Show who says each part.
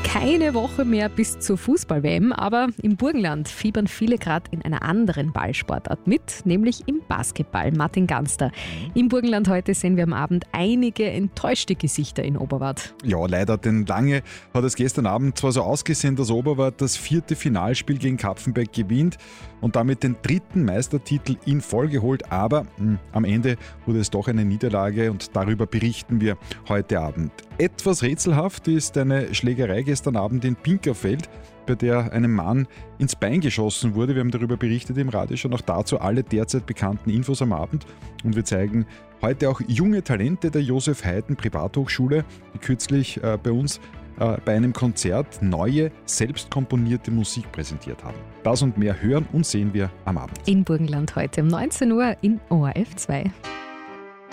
Speaker 1: Keine Woche mehr bis zur Fußball-WM, aber im Burgenland fiebern viele gerade in einer anderen Ballsportart mit, nämlich im Basketball. Martin Ganster. Im Burgenland heute sehen wir am Abend einige enttäuschte Gesichter in Oberwart.
Speaker 2: Ja, leider, denn lange hat es gestern Abend zwar so ausgesehen, dass Oberwart das 4. Finalspiel gegen Kapfenberg gewinnt und damit den 3. Meistertitel in Folge holt, aber am Ende wurde es doch eine Niederlage und darüber berichten wir heute Abend. Etwas rätselhaft ist eine Schlägerei gestern Abend in Pinkerfeld, bei der einem Mann ins Bein geschossen wurde. Wir haben darüber berichtet im Radio schon, auch dazu alle derzeit bekannten Infos am Abend. Und wir zeigen heute auch junge Talente der Josef Haydn Privathochschule, die kürzlich bei uns bei einem Konzert neue, selbst komponierte Musik präsentiert haben. Das und mehr hören und sehen wir am Abend.
Speaker 1: In Burgenland heute um 19 Uhr in ORF 2.